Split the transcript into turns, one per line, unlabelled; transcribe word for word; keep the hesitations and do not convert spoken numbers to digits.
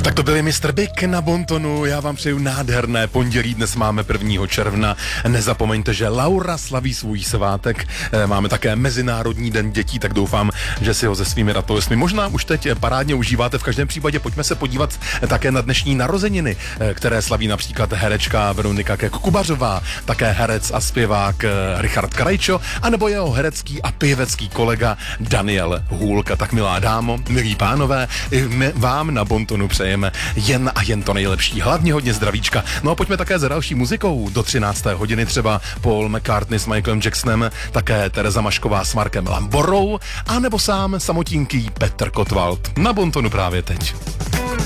Tak to byli mistr Big na Bontonu, já vám přeju nádherné pondělí, dnes máme prvního června, nezapomeňte, že Laura slaví svůj svátek, máme také Mezinárodní den dětí, tak doufám, že si ho se svými ratolestmi možná už teď parádně užíváte, v každém případě pojďme se podívat také na dnešní narozeniny, které slaví například herečka Veronika Kubařová, také herec a zpěvák Richard Krajčo, anebo jeho herecký a pěvecký kolega Daniel Hůlka. Tak milá dámo, milí pánové, my vám na Bontonu přejeme jen a jen to nejlepší. Hlavně hodně zdravíčka. No a pojďme také za další muzikou. Do třinácté hodiny třeba Paul McCartney s Michaelem Jacksonem, také Tereza Mašková s Markem Lamborou, anebo sám samotínký Petr Kotwald. Na Bontonu právě teď.